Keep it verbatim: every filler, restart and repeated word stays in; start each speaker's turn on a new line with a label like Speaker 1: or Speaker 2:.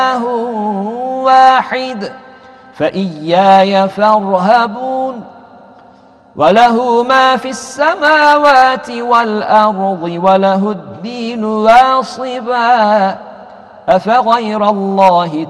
Speaker 1: إله واحد فإياي فارهبون وله ما في السماوات والأرض وله الدين واصبا أفغير الله